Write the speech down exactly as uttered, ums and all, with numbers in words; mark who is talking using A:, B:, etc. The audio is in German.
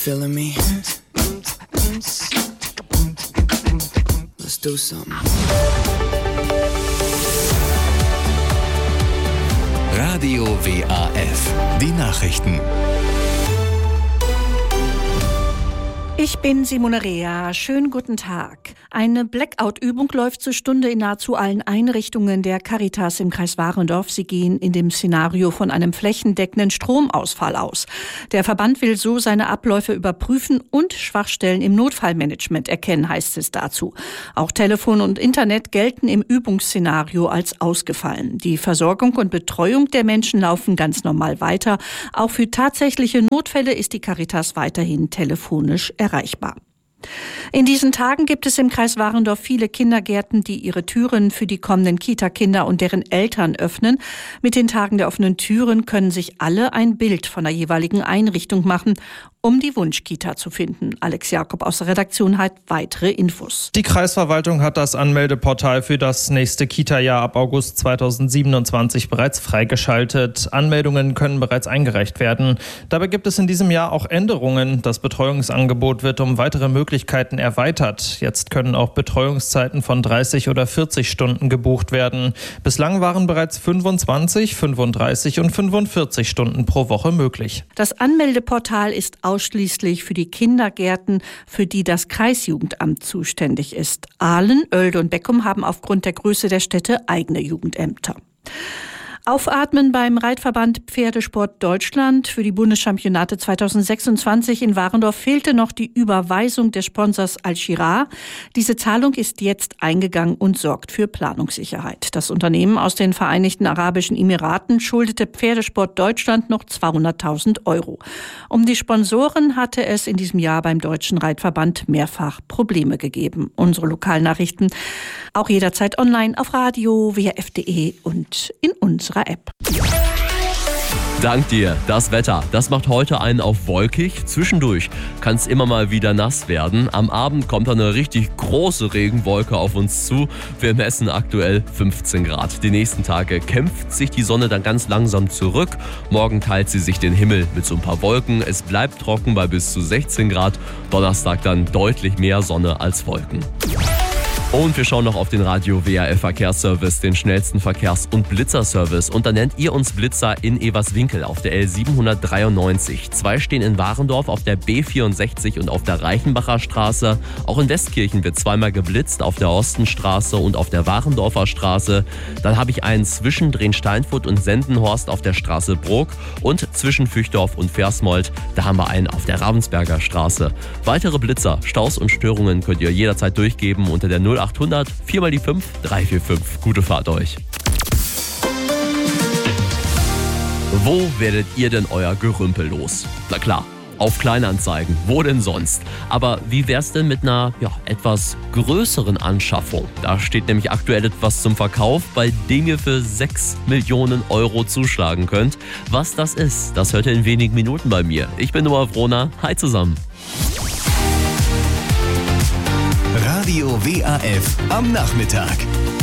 A: feeling me? Let's do something.
B: Radio W A F. Die Nachrichten.
C: Ich bin Simone Rea. Schönen guten Tag. Eine Blackout-Übung läuft zur Stunde in nahezu allen Einrichtungen der Caritas im Kreis Warendorf. Sie gehen in dem Szenario von einem flächendeckenden Stromausfall aus. Der Verband will so seine Abläufe überprüfen und Schwachstellen im Notfallmanagement erkennen, heißt es dazu. Auch Telefon und Internet gelten im Übungsszenario als ausgefallen. Die Versorgung und Betreuung der Menschen laufen ganz normal weiter. Auch für tatsächliche Notfälle ist die Caritas weiterhin telefonisch erreichbar. In diesen Tagen gibt es im Kreis Warendorf viele Kindergärten, die ihre Türen für die kommenden Kita-Kinder und deren Eltern öffnen. Mit den Tagen der offenen Türen können sich alle ein Bild von der jeweiligen Einrichtung machen, um die Wunschkita zu finden. Alex Jakob aus der Redaktion hat weitere Infos.
D: Die Kreisverwaltung hat das Anmeldeportal für das nächste Kita-Jahr ab August zweitausendsiebenundzwanzig bereits freigeschaltet. Anmeldungen können bereits eingereicht werden. Dabei gibt es in diesem Jahr auch Änderungen. Das Betreuungsangebot wird um weitere Möglichkeiten erweitert. Jetzt können auch Betreuungszeiten von dreißig oder vierzig Stunden gebucht werden. Bislang waren bereits fünfundzwanzig, fünfunddreißig und fünfundvierzig Stunden pro Woche möglich.
C: Das Anmeldeportal ist ausschließlich für die Kindergärten, für die das Kreisjugendamt zuständig ist. Ahlen, Oelde und Beckum haben aufgrund der Größe der Städte eigene Jugendämter. Aufatmen beim Reitverband Pferdesport Deutschland. Für die Bundeschampionate zweitausendsechsundzwanzig in Warendorf fehlte noch die Überweisung des Sponsors Al-Shira. Diese Zahlung ist jetzt eingegangen und sorgt für Planungssicherheit. Das Unternehmen aus den Vereinigten Arabischen Emiraten schuldete Pferdesport Deutschland noch zweihunderttausend Euro. Um die Sponsoren hatte es in diesem Jahr beim Deutschen Reitverband mehrfach Probleme gegeben. Unsere Lokalnachrichten auch jederzeit online auf radio w a f punkt de und in unserer App.
E: Dank dir. Das Wetter, das macht heute einen auf wolkig. Zwischendurch kann es immer mal wieder nass werden. Am Abend kommt dann eine richtig große Regenwolke auf uns zu. Wir messen aktuell fünfzehn Grad. Die nächsten Tage kämpft sich die Sonne dann ganz langsam zurück. Morgen teilt sie sich den Himmel mit so ein paar Wolken. Es bleibt trocken bei bis zu sechzehn Grad. Donnerstag dann deutlich mehr Sonne als Wolken. Und wir schauen noch auf den Radio W A F Verkehrsservice, den schnellsten Verkehrs- und Blitzerservice. Und da nennt ihr uns Blitzer in Everswinkel auf der L siebenhundertdreiundneunzig. Zwei stehen in Warendorf auf der B vierundsechzig und auf der Reichenbacher Straße. Auch in Westkirchen wird zweimal geblitzt, auf der Ostenstraße und auf der Warendorfer Straße. Dann habe ich einen zwischen Drehn-Steinfurt und Sendenhorst auf der Straße Bruck und zwischen Füchdorf und Versmold. Da haben wir einen auf der Ravensberger Straße. Weitere Blitzer, Staus und Störungen könnt ihr jederzeit durchgeben unter der null achthundert vier mal die fünf drei vier fünf. Gute Fahrt euch. Wo werdet ihr denn euer Gerümpel los? Na klar, auf Kleinanzeigen. Wo denn sonst? Aber wie wär's denn mit einer ja, etwas größeren Anschaffung? Da steht nämlich aktuell etwas zum Verkauf, bei dem ihr für sechs Millionen Euro zuschlagen könnt. Was das ist, das hört ihr in wenigen Minuten bei mir. Ich bin Noah Wrohner. Hi zusammen.
B: Radio W A F am Nachmittag.